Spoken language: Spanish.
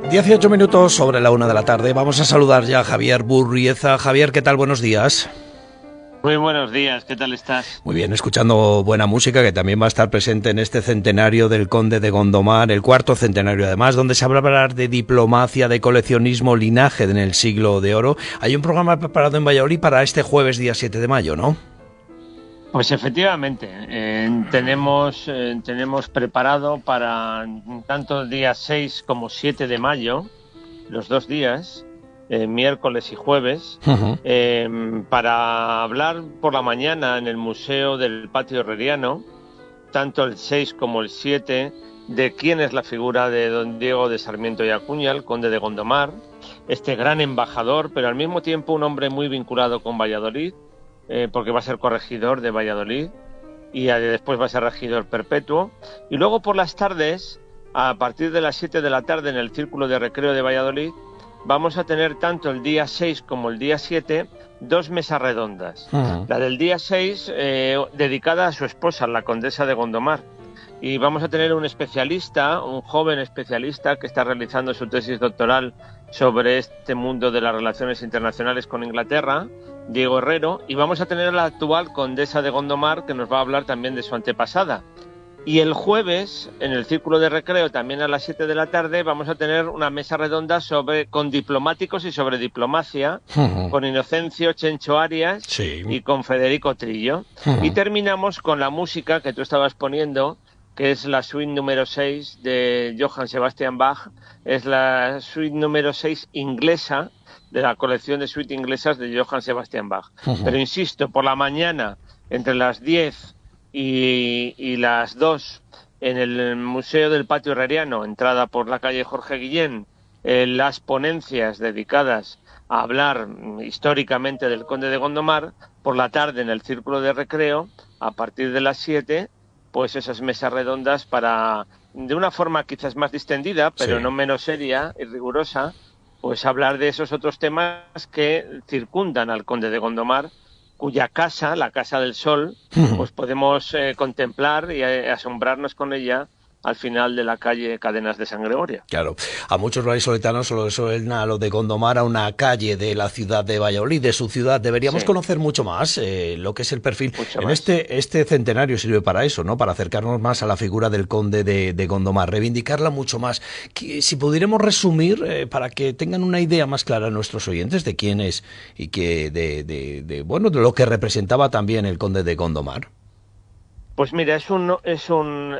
18 minutos sobre la 1 de la tarde. Vamos a saludar ya a Javier Burrieza. Javier, ¿qué tal? Buenos días. Muy buenos días, ¿qué tal estás? Muy bien, escuchando buena música que también va a estar presente en este centenario del Conde de Gondomar, el cuarto centenario además, donde se va a hablar de diplomacia, de coleccionismo, linaje en el siglo de oro. Hay un programa preparado en Valladolid para este jueves día 7 de mayo, ¿no? Pues efectivamente, tenemos preparado para tanto el día 6 como 7 de mayo, los dos días, miércoles y jueves, para hablar por la mañana en el Museo del Patio Herreriano, tanto el 6 como el 7, de quién es la figura de don Diego de Sarmiento y Acuña, el conde de Gondomar, este gran embajador, pero al mismo tiempo un hombre muy vinculado con Valladolid, porque va a ser corregidor de Valladolid y después va a ser regidor perpetuo. Y luego por las tardes, a partir de las 7 de la tarde en el Círculo de Recreo de Valladolid, vamos a tener tanto el día 6 como el día 7 dos mesas redondas. La del día 6 dedicada a su esposa, la condesa de Gondomar. Y vamos a tener un especialista, un joven especialista que está realizando su tesis doctoral sobre este mundo de las relaciones internacionales con Inglaterra, Diego Herrero, y vamos a tener a la actual condesa de Gondomar que nos va a hablar también de su antepasada. Y el jueves, en el Círculo de Recreo, también a las 7 de la tarde, vamos a tener una mesa redonda con diplomáticos y sobre diplomacia, con Inocencio Chencho Arias y con Federico Trillo. Y terminamos con la música que tú estabas poniendo, que es la suite número 6 de Johann Sebastian Bach, es la suite número 6 inglesa, de la colección de suites inglesas de Johann Sebastian Bach. Pero insisto, por la mañana, entre las 10 y las 2, en el Museo del Patio Herreriano, entrada por la calle Jorge Guillén, las ponencias dedicadas a hablar históricamente del Conde de Gondomar. Por la tarde, en el Círculo de Recreo, a partir de las 7, pues esas mesas redondas para, de una forma quizás más distendida, pero no menos seria y rigurosa, pues hablar de esos otros temas que circundan al Conde de Gondomar, cuya casa, la Casa del Sol, pues podemos contemplar y asombrarnos con ella al final de la calle Cadenas de San Gregorio. Claro, a muchos vallisoletanos solo suena lo de Gondomar a una calle de la ciudad de Valladolid, de su ciudad. Deberíamos conocer mucho más lo que es el perfil. Este centenario sirve para eso, ¿no? Para acercarnos más a la figura del conde de Gondomar, reivindicarla mucho más. Si pudiéramos resumir, para que tengan una idea más clara nuestros oyentes de quién es y que de lo que representaba también el conde de Gondomar. Pues mira, es un